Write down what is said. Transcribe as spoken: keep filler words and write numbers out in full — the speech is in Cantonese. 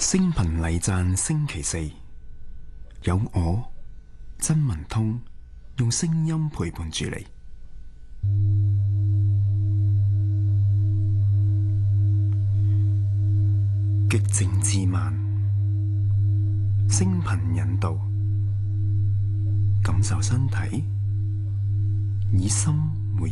星頻禮讚星期四，有我曾文通用聲音陪伴住你。極靜自慢，星頻引導，感受身體，以心